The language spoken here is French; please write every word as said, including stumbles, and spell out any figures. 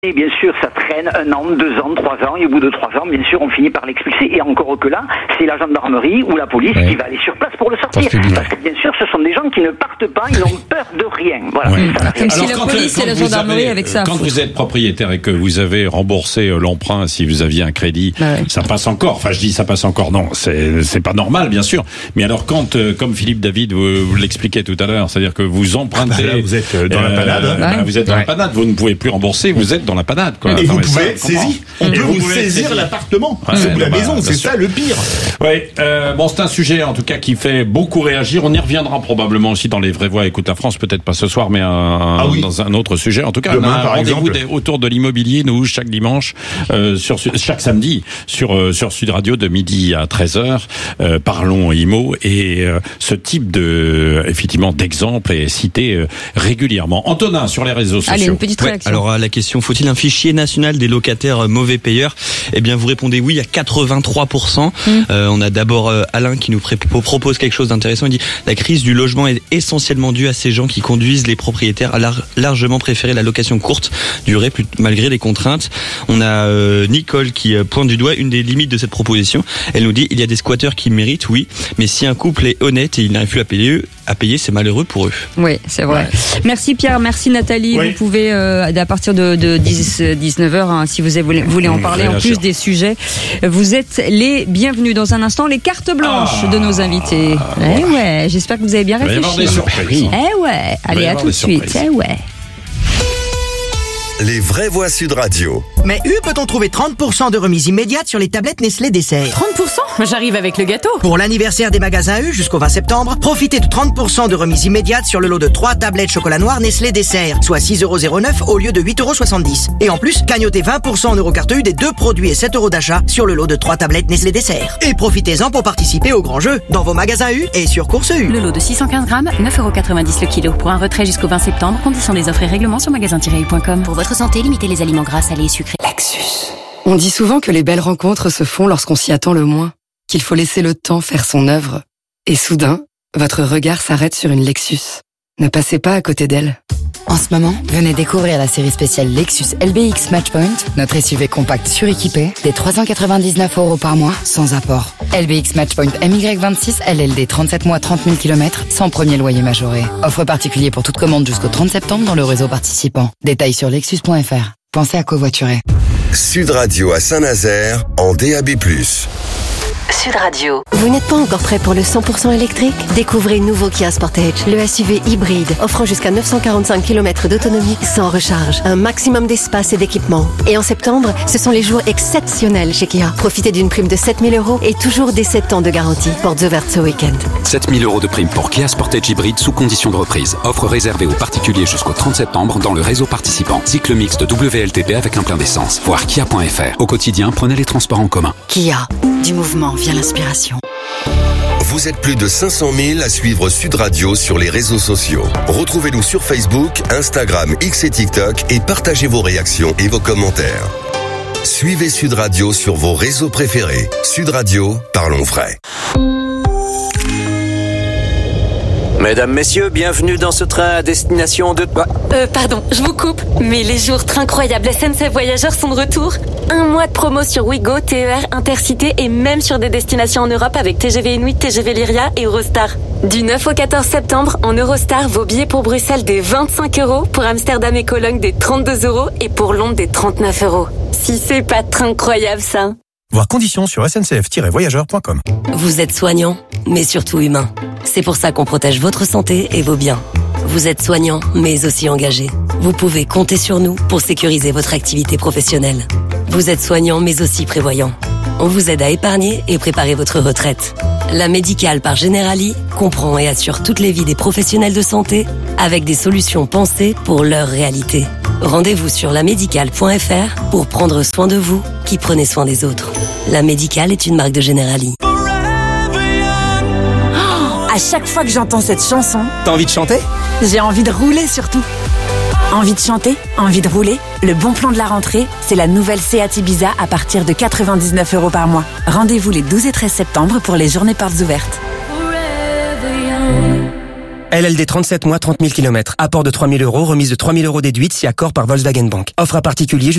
Et bien sûr, ça traîne un an, deux ans, trois ans, et au bout de trois ans, bien sûr, on finit par l'expulser. Et encore que là, c'est la gendarmerie ou la police ouais. qui va aller sur place pour le sortir. Parce, Parce que bien sûr, ce sont des gens qui ne partent pas, ils n'ont peur de rien. Voilà. Ouais. Ça Comme si la police et la gendarmerie avez, avec ça. Quand vous êtes propriétaire et que vous avez remboursé l'emprunt, si vous aviez un crédit, bah ouais. ça passe encore. Enfin, je dis ça passe encore. Non, c'est c'est pas normal, bien sûr. Mais alors, quand, comme Philippe David vous, vous l'expliquait tout à l'heure, c'est-à-dire que vous empruntez, ah bah là, vous êtes dans euh, la panade. Hein. Bah, vous êtes dans ouais. la panade. Vous ne pouvez plus rembourser. Vous êtes dans la panade. Quoi. Et enfin, vous pouvez être saisi. On peut vous, vous saisir saisir. l'appartement, ouais, c'est la bah, maison, c'est sûr. Ça le pire. Oui, euh, bon, c'est un sujet en tout cas qui fait beaucoup réagir. On y reviendra probablement aussi dans les vraies voix. Écoute la France, peut-être pas ce soir, mais un, ah oui. dans un autre sujet. En tout cas, demain, on a un rendez-vous des, autour de l'immobilier, nous, chaque dimanche, euh, sur chaque samedi, sur euh, sur Sud Radio de midi à treize heures. Euh, parlons immo et euh, ce type de effectivement d'exemple est cité euh, régulièrement. Antonin sur les réseaux sociaux. Allez, une petite réaction. Ouais, alors à la question, faut-il un fichier national des locataires mauvais payeurs? Eh bien, vous répondez oui à quatre-vingt-trois pour cent. Mmh. Euh, on a d'abord euh, Alain qui nous pré- propose quelque chose d'intéressant. Il dit la crise du logement est essentiellement due à ces gens qui conduisent les propriétaires à lar- largement préférer la location courte durée plus- malgré les contraintes. On a euh, Nicole qui euh, pointe du doigt une des limites de cette proposition. Elle nous dit il y a des squatteurs qui méritent, oui, mais si un couple est honnête et il n'arrive plus à payer, à payer, c'est malheureux pour eux. Oui, c'est vrai. Ouais. Merci Pierre, merci Nathalie. Oui. Vous pouvez euh, à partir de, de dix, dix-neuf heures, hein, si vous voulez, voulez en parler, en plus des sujets, vous êtes les bienvenus. Dans un instant, les cartes blanches ah, de nos invités. Eh ouais, ouais, j'espère que vous avez bien réfléchi. Il va y avoir des surprises. Eh ouais, allez, à tout de suite. Eh ouais. Les vraies voix Sud Radio. Mais U peut-on trouver trente pour cent de remise immédiate sur les tablettes Nestlé Dessert? trente pour cent? J'arrive avec le gâteau. Pour l'anniversaire des magasins U jusqu'au vingt septembre, profitez de trente pour cent de remise immédiate sur le lot de trois tablettes chocolat noir Nestlé Dessert, soit six euros zéro neuf au lieu de huit euros soixante-dix. Et en plus, cagnotez vingt pour cent en Eurocarte U des deux produits et sept euros d'achat sur le lot de trois tablettes Nestlé Dessert. Et profitez-en pour participer au grand jeu dans vos magasins U et sur Course U. Le lot de six cent quinze grammes, neuf euros quatre-vingt-dix le kilo. Pour un retrait jusqu'au vingt septembre, conditions des offres et règlements sur magasin tiret u point com. Pour votre santé, limitez les aliments gras, salés et sucrés. Lexus. On dit souvent que les belles rencontres se font lorsqu'on s'y attend le moins, qu'il faut laisser le temps faire son œuvre. Et soudain, votre regard s'arrête sur une Lexus. Ne passez pas à côté d'elle. En ce moment, venez découvrir la série spéciale Lexus L B X Matchpoint, notre S U V compact suréquipé, des trois cent quatre-vingt-dix-neuf euros par mois, sans apport. L B X Matchpoint M Y vingt-six, L L D trente-sept mois, trente mille kilomètres, sans premier loyer majoré. Offre particulier pour toute commande jusqu'au trente septembre dans le réseau participant. Détails sur lexus point f r. Pensez à covoiturer. Sud Radio à Saint-Nazaire, en D A B plus. Sud Radio. Vous n'êtes pas encore prêt pour le cent pour cent électrique? Découvrez nouveau Kia Sportage, le S U V hybride, offrant jusqu'à neuf cent quarante-cinq kilomètres d'autonomie sans recharge, un maximum d'espace et d'équipement. Et en septembre, ce sont les jours exceptionnels chez Kia. Profitez d'une prime de sept mille euros et toujours des sept ans de garantie. Portes ouvertes ce week-end. sept mille euros de prime pour Kia Sportage hybride sous condition de reprise. Offre réservée aux particuliers jusqu'au trente septembre dans le réseau participant. Cycle mixte W L T P avec un plein d'essence. Voir kia point f r. Au quotidien, prenez les transports en commun. Kia, du mouvement vient l'inspiration. Vous êtes plus de cinq cent mille à suivre Sud Radio sur les réseaux sociaux. Retrouvez-nous sur Facebook, Instagram, X et TikTok et partagez vos réactions et vos commentaires. Suivez Sud Radio sur vos réseaux préférés. Sud Radio, parlons frais. Mesdames, messieurs, bienvenue dans ce train à destination de... Euh, pardon, je vous coupe, mais les jours très incroyables S N C F Voyageurs sont de retour. Un mois de promo sur Ouigo, T E R, Intercité et même sur des destinations en Europe avec T G V Inuit, T G V Lyria et Eurostar. Du neuf au quatorze septembre, en Eurostar, vos billets pour Bruxelles des vingt-cinq euros, pour Amsterdam et Cologne des trente-deux euros et pour Londres des trente-neuf euros. Si c'est pas très incroyable ça. Voir conditions sur S N C F tiret voyageurs point com. Vous êtes soignant, mais surtout humain. C'est pour ça qu'on protège votre santé et vos biens. Vous êtes soignant, mais aussi engagé. Vous pouvez compter sur nous pour sécuriser votre activité professionnelle. Vous êtes soignant, mais aussi prévoyant. On vous aide à épargner et préparer votre retraite. La Médicale par Generali comprend et assure toutes les vies des professionnels de santé avec des solutions pensées pour leur réalité. Rendez-vous sur la médicale point f r pour prendre soin de vous qui prenez soin des autres. La Médicale est une marque de Generali. Oh, à chaque fois que j'entends cette chanson, t'as envie de chanter? J'ai envie de rouler surtout. Envie de chanter, envie de rouler. Le bon plan de la rentrée, c'est la nouvelle Seat Ibiza à partir de quatre-vingt-dix-neuf euros par mois. Rendez-vous les douze et treize septembre pour les journées portes ouvertes. L L D trente-sept mois, trente mille kilomètres. Apport de trois mille euros, remise de trois mille euros déduite si accord par Volkswagen Bank. Offre à particulier